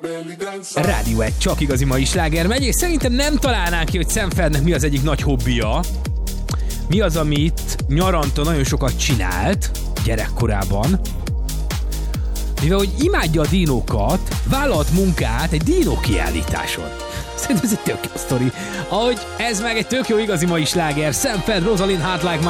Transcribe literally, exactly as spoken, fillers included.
Rádió egy csak igazi mai sláger megy, és szerintem nem találnánk ki, hogy Sam Feldnek mi az egyik nagy hobbija. Mi az, amit nyaranta nagyon sokat csinált gyerekkorában. Mivel, hogy imádja a dinókat, vállalt munkát egy dinó kiállításon. Szerintem ez egy tök jó sztori. Ahogy ez meg egy tök jó igazi mai sláger. Sam Feld, Rosalind, Heart Like